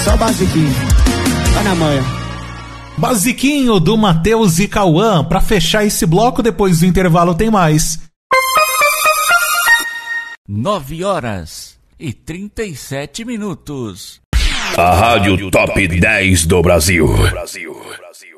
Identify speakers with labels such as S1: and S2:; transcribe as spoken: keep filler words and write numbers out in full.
S1: Só basiquinho. Tá na manhã.
S2: Basiquinho do Matheus e Cauã. Pra fechar esse bloco, depois do intervalo tem mais.
S3: Nove horas e trinta e sete minutos.
S4: A Rádio Top dez do Brasil. Brasil. Brasil.